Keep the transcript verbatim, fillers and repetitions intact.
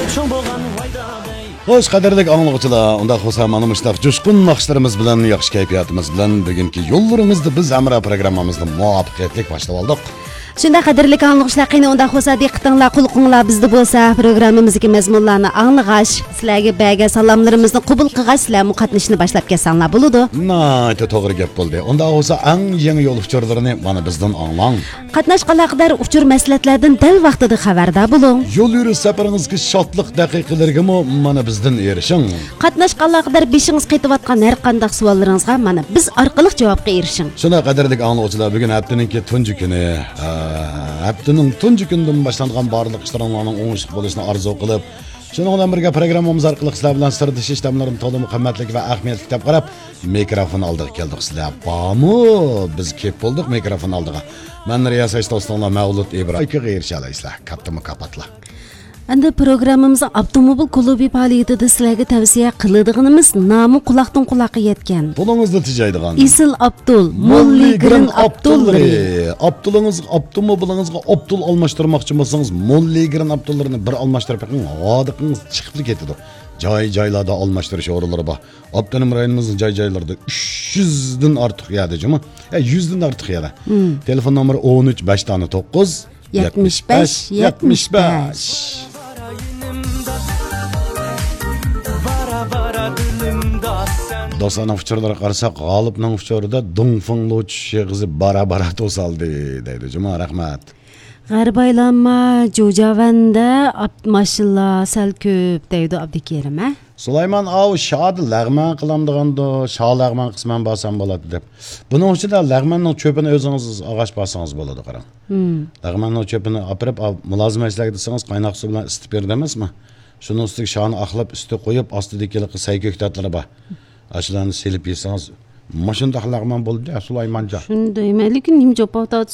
Hoş qadrlik anlıqçılar, onda xo'sa mana mushtaq jo'shqin naqshlarimiz bilan, yaxshi kayfiyatimiz bilan bugungi yo'llaringizni biz Amra programmamizni muvaffaqiyatli boshlab oldik. Shunda qadrli anlıqçılar qiyni onda xo'sa diqqatinglar, qulqinglar bizda bo'lsa, programmamizga mazmunlarni anglag'ash, sizlarga bergan salomlarimizni qabul qilg'ash, sizlar qatnashishni boshlab kelsanglar bo'ladi. Nayta to'g'ri gap bo'ldi. Onda xo'sa eng yangi yo'l uchurlarini mana bizdan anglang. Qatnashganlar qadar uchur mas'ulatlardan dal vaqtida xabardor bo'ling. Yo'l yurish safaringizga shodlik daqiqalarga mana bizdan erishing. Qatnashganlar qadar beshingiz qaytayotgan har qanday savollaringizga mana biz orqali javobga erishing. Shuna qadrli anlıqçılar, bugun haftaning tunji kuni, haftaning tunji kundan boshlangan barliq ishlaringizning o'ngishli bo'lishini orzu qilib, shunga bilan birga programmamiz orqali sizlar bilan sirdosh damlarim to'liq muhammadlik va ahamiyatli deb qarab, mikrofon oldiga keldik. Sizlar bormi? Biz kelib bo'ldik mikrofon oldiga. Men riyosat do'stlar Mavlud Ibrohimga erishalasizlar. Katta mukofotlar. Endi programmamizning avtomobil klubi faoliyatida sizlarga tavsiya qiladiganimiz nomi quloqdan quloqqa yetgan. Pulingizni tejaydigan. Isil Abdul, Molligrin Abdulları. Abdulıngiz avtomobilingizga Abdul almashtirmoqchi bo'lsangiz, Molligrin Abdullarini bir almashtirib qo'ying, hodiqingiz chiqib ketadi. Joy-joylarda almashtirish o'rinlari bor. Abtonom rayonimizning joy-joylarida uch yuz dan ortiq yerda, juma. Ya yuz dan ortiq yerda. Telefon nomeri o'n uch besh to'qqiz yetmish besh yetmish besh. Dostlarning uçurlarga qarasak, G'olibning uçurida Dongfeng Loch yig'izi bara-bara to'saldi deydi. Juma rahmat. G'arbaylanma Jo'javanda mashilla sal ko'p deydi Abdukerim. Sulaymon av shod lag'man qilamdiganda, sho lag'man qisman bosam bo'ladi deb. Buning uchun lag'manning cho'pini o'zingiz og'ash bosangiz bo'ladi, qarang. Lag'manning cho'pini opirib, mulozima ishlaga desangiz, qaynoq suv bilan isitib berdi emasmi? Shuni ustiga shoni aqlab usti qo'yib, ostidagi sayko'ktatlari bor. Ashlarni selib yesangiz, mashunda lag'man bo'ldi, Sulaymonjon. Shunday, lekin nim javob